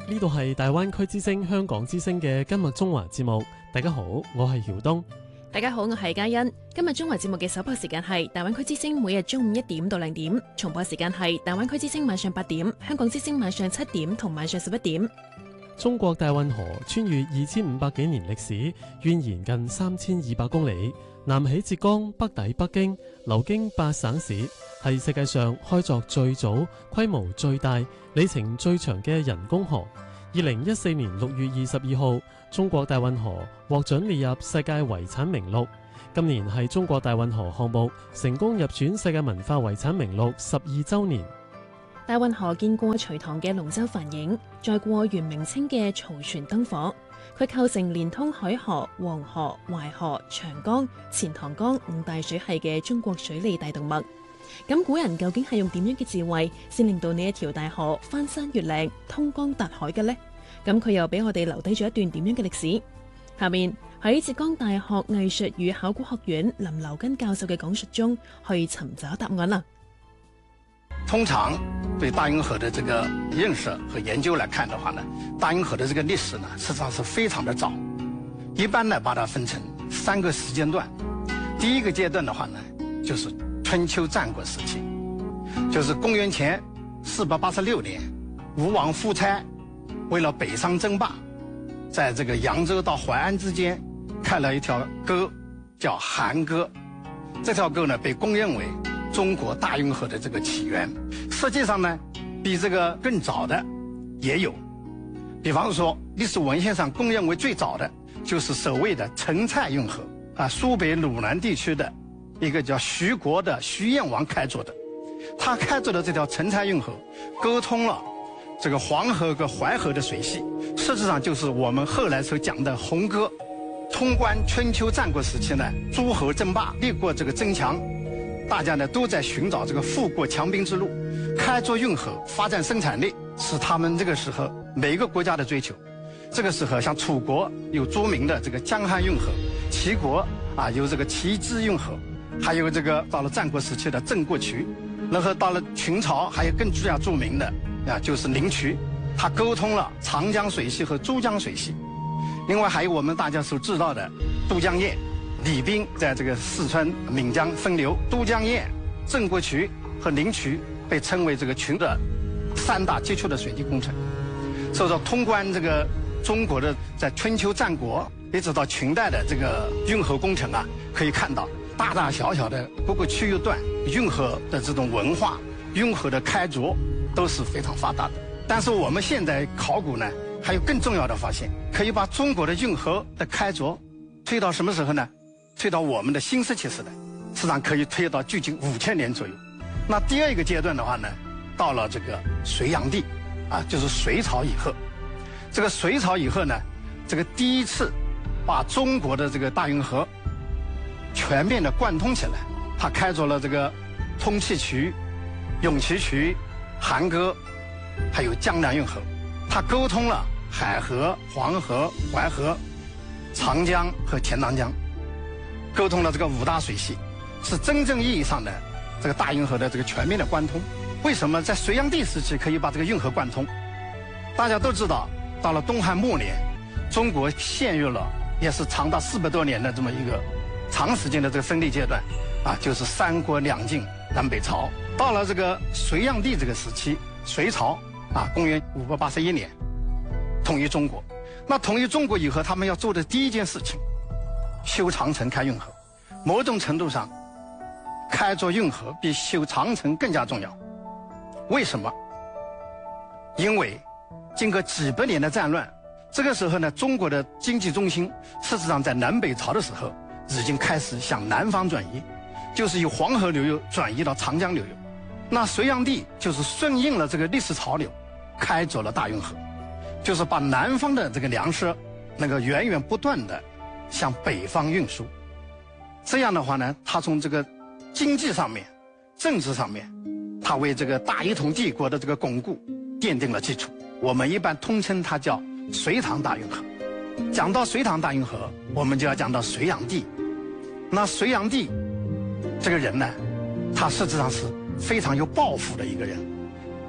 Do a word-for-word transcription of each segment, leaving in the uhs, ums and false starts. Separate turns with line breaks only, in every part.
呢度係大灣區之聲香港之聲嘅今日中華節目。大家好，我係曉東。
大家好，我係嘉欣。今日中華節目嘅首播時間係大灣區之聲，每日中午一點到兩點；重播時間係大灣區之聲晚上八點、香港之聲晚上七點同晚上十一點。
中國大運河穿越二千五百幾年歷史，蜿蜒近三千二百公里，南起浙江，北抵北京，流經八省市，係世界上開鑿最早、規模最大、里程最長嘅人工河。二零一四年六月二十二號，中國大運河獲准列入世界遺產名錄。今年係中國大運河項目成功入選世界文化遺產名錄十二週年。
大運河見過隋唐嘅龍舟帆影，再過元明清嘅漕船燈火，佢構成連通海河、黃河、淮河、長江、錢塘江五大水系嘅中國水利大動脈。咁古人究竟係用點樣嘅智慧，先令到呢一條大河翻山越嶺、通江達海嘅呢？咁佢又俾我哋留低咗一段點樣嘅歷史？下面喺浙江大學藝術與考古學院林留根教授嘅講述中，去尋找答案啦。
通常對大運河的這個認識和研究來看的話呢，大運河的這個歷史呢，實際上是非常的早。一般呢，把它分成三個時間段。第一個階段的話呢，就是春秋戰國時期，就是公元前四百八十六年，吳王夫差為了北上爭霸，在這個揚州到淮安之間開了一條溝，叫韓溝。這條溝呢，被公認為中國大運河的這個起源。實際上呢，比這個更早的也有。比方說，歷史文獻上公認為最早的就是所謂的陳蔡運河啊，蘇北魯南地區的一個叫徐國的徐偃王開鑿的。他開鑿的這條陳蔡運河，溝通了這個黃河和淮河的水系，實際上就是我們後來所講的鴻溝。通關春秋戰國時期呢，諸侯爭霸，立過這個爭強，大家呢都在尋找這個富國強兵之路。開鑿運河，發展生產力，是他們這個時候每一個國家的追求。這個時候，像楚國有著名的這個江漢運河，齊國啊有這個齊支運河，還有這個到了戰國時期的鄭過渠，然後到了秦朝還有更加著名的啊就是靈渠，它溝通了長江水系和珠江水系。另外還有我們大家所知道的都江堰，李冰在這個四川岷江分流，都江堰、鄭過渠和靈渠被稱為這個群的三大傑出的水利工程。所以說，通關這個中國的在春秋戰國一直到秦代的這個運河工程啊，可以看到大大小小的各個區域段運河的這種文化、運河的開鑿都是非常發達的。但是我們現在考古呢，還有更重要的發現，可以把中國的運河的開鑿推到什麼時候呢？推到我們的新石器時代，實際上可以推到距今五千年左右。那第二個階段的話呢，到了這個隋炀帝，啊，就是隋朝以後。這個隋朝以後呢，這個第一次把中國的這個大運河全面的貫通起來，他開鑿了這個通氣渠、永琪渠、韓溝，還有江南運河，它溝通了海河、黃河、淮河、長江和錢塘江，溝通了這個五大水系，是真正意義上的這個大運河的這個全面的貫通。為什麼在隋炀帝時期可以把這個運河貫通？大家都知道，到了東漢末年，中國陷入了也是長達四百多年的這麼一個長時間的這個分裂階段，啊，就是三國兩晉南北朝。到了這個隋炀帝這個時期，隋朝啊，公元五百八十一年統一中國。那統一中國以後，他們要做的第一件事情，修長城、開運河。某種程度上，開鑿運河比修長城更加重要。為什麼？因為經過幾百年的戰亂，這個時候呢，中國的經濟中心事實上在南北朝的時候已經開始向南方轉移，就是由黃河流域轉移到長江流域。那隋炀帝就是順應了這個歷史潮流，開鑿了大運河，就是把南方的這個糧食能夠源源不斷的向北方運輸。這樣的話呢，他從這個經濟上面、政治上面，他為這個大一統帝國的這個鞏固奠定了基礎。我們一般通稱它叫隋唐大運河。講到隋唐大運河，我們就要講到隋炀帝。那隋炀帝這個人呢，他實際上是非常有抱負的一個人。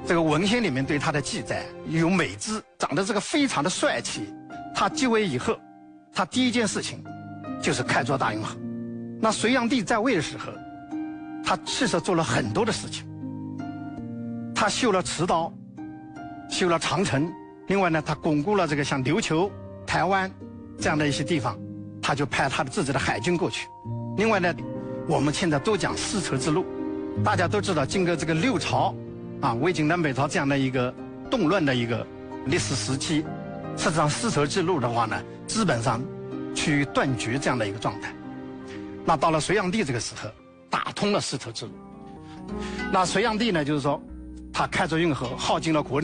这个文献里面对他的记载有美姿，长得这个非常的帅气。他继位以后，他第一件事情就是开凿大运河。那隋炀帝在位的时候，他其实做了很多的事情。他修了池道，修了长城，另外呢，他巩固了这个像琉球、台湾这样的一些地方，他就派他的自己的海军过去。另外呢，我们现在都讲丝绸之路，大家都知道，经过这个六朝啊，魏晋南北朝这样的一个动乱的一个历史时期，实际上丝绸之路的话呢，基本上趋于断绝这样的一个状态。那到了隋炀帝这个时候，打通了丝绸之路。那隋炀帝呢，就是说他开凿运河，耗尽了国力。